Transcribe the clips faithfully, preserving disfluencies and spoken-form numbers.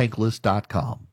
tankless dot com.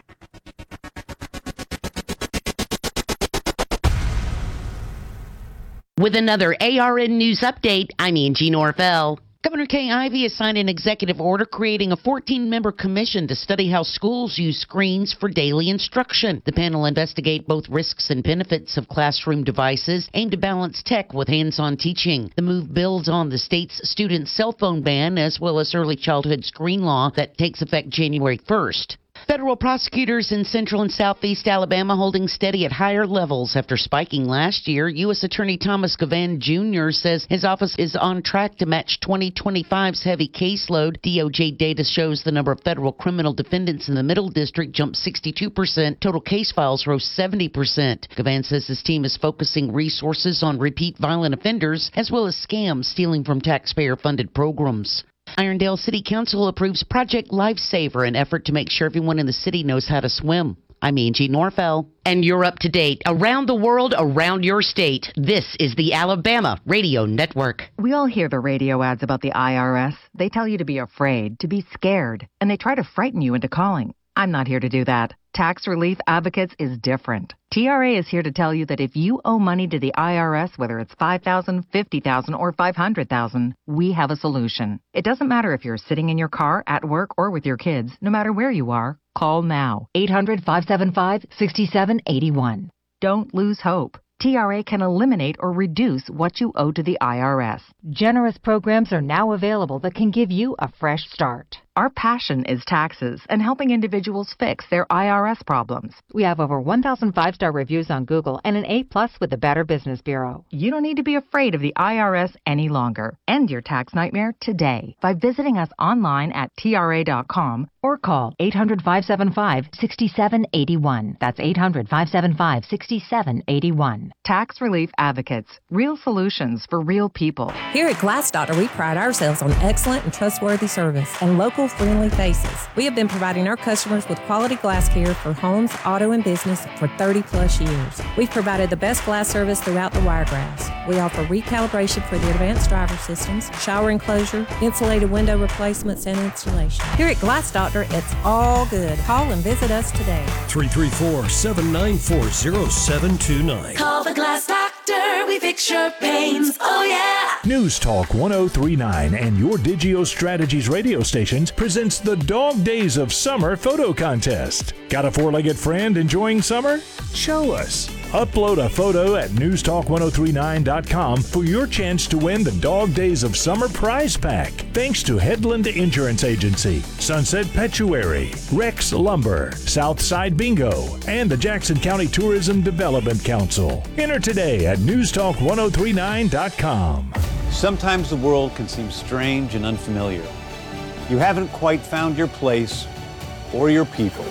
With another A R N News Update, I'm Angie Norvell. Governor Kay Ivey has signed an executive order creating a fourteen-member commission to study how schools use screens for daily instruction. The panel investigate both risks and benefits of classroom devices aimed to balance tech with hands-on teaching. The move builds on the state's student cell phone ban as well as early childhood screen law that takes effect January first. Federal prosecutors in Central and Southeast Alabama holding steady at higher levels after spiking last year. U S Attorney Thomas Gavan Junior says his office is on track to match twenty twenty-five's heavy caseload. D O J data shows the number of federal criminal defendants in the Middle District jumped sixty-two percent. Total case files rose seventy percent. Gavan says his team is focusing resources on repeat violent offenders as well as scams stealing from taxpayer-funded programs. Irondale City Council approves Project Lifesaver, an effort to make sure everyone in the city knows how to swim. I'm Angie Norfell, and you're up to date. Around the world, around your state, this is the Alabama Radio Network. We all hear the radio ads about the I R S. They tell you to be afraid, to be scared, and they try to frighten you into calling. I'm not here to do that. Tax Relief Advocates is different. T R A is here to tell you that if you owe money to the I R S, whether it's five thousand dollars, fifty thousand dollars, or five hundred thousand dollars, we have a solution. It doesn't matter if you're sitting in your car, at work, or with your kids. No matter where you are, call now. eight hundred, five seven five, six seven eight one. Don't lose hope. T R A can eliminate or reduce what you owe to the I R S. Generous programs are now available that can give you a fresh start. Our passion is taxes and helping individuals fix their I R S problems. We have over one thousand five-star reviews on Google and an A plus with the Better Business Bureau. You don't need to be afraid of the I R S any longer. End your tax nightmare today by visiting us online at T R A dot com or call eight hundred, five seven five, six seven eight one. That's eight hundred, five seven five, six seven eight one. Tax Relief Advocates. Real solutions for real people. Here at Glass Doctor, we pride ourselves on excellent and trustworthy service and local friendly faces. We have been providing our customers with quality glass care for homes, auto, and business for thirty plus years. We've provided the best glass service throughout the Wiregrass. We offer recalibration for the advanced driver systems, shower enclosure, insulated window replacements, and installation. Here at Glass Doctor, it's all good. Call and visit us today. three three four, seven nine four, zero seven two nine. Call the Glass Doctor, we fix your pains, oh yeah! News Talk one oh three point nine and your Digio Strategies radio stations presents the Dog Days of Summer photo contest. Got a four-legged friend enjoying summer? Show us. Upload a photo at news talk one oh three nine dot com for your chance to win the Dog Days of Summer prize pack. Thanks to Headland Insurance Agency, Sunset Petuary, Rex Lumber, Southside Bingo, and the Jackson County Tourism Development Council. Enter today at news talk one oh three nine dot com. Sometimes the world can seem strange and unfamiliar. You haven't quite found your place or your people.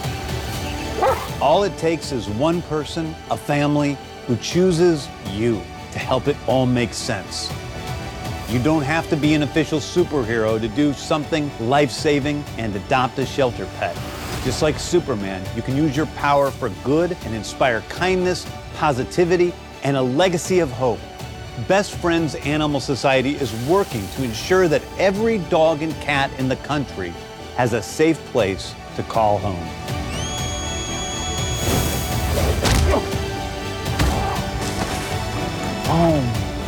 All it takes is one person, a family, who chooses you to help it all make sense. You don't have to be an official superhero to do something life-saving and adopt a shelter pet. Just like Superman, you can use your power for good and inspire kindness, positivity, and a legacy of hope. Best Friends Animal Society is working to ensure that every dog and cat in the country has a safe place to call home. Home.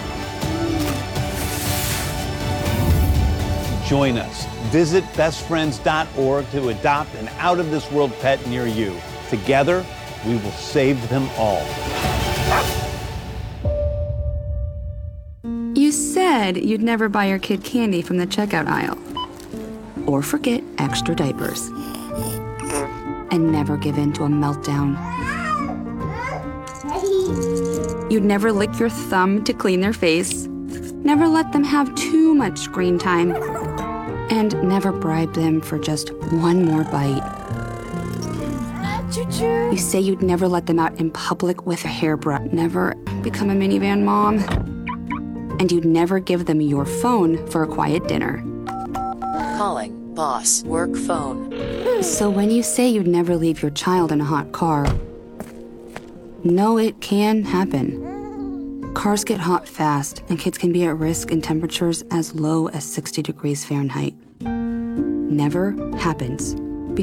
Join us. Visit best friends dot org to adopt an out-of-this-world pet near you. Together, we will save them all. You said you'd never buy your kid candy from the checkout aisle. Or forget extra diapers. And never give in to a meltdown. You'd never lick your thumb to clean their face. Never let them have too much screen time. And never bribe them for just one more bite. You say you'd never let them out in public with a hairbrush. Never become a minivan mom. And you'd never give them your phone for a quiet dinner. Calling boss work phone. So when you say you'd never leave your child in a hot car, no, it can happen. Cars get hot fast, and kids can be at risk in temperatures as low as sixty degrees Fahrenheit. Never happens.